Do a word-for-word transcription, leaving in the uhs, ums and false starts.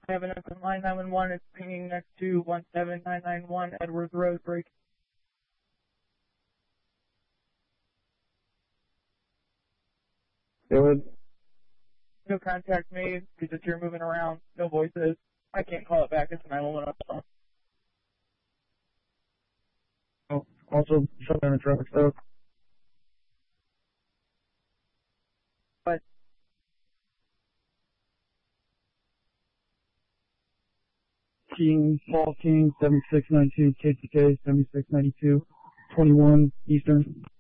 I have an open line nine one one. It's pinging next to one seven nine nine one Edwards Road break. Go ahead. No contact made because you're moving around. No voices. I can't call it back. It's nine one one on the phone. Oh, also, shut down the traffic stop. But King, Paul King, seven six nine two, K C K, seventy-six ninety-two, twenty-one Eastern.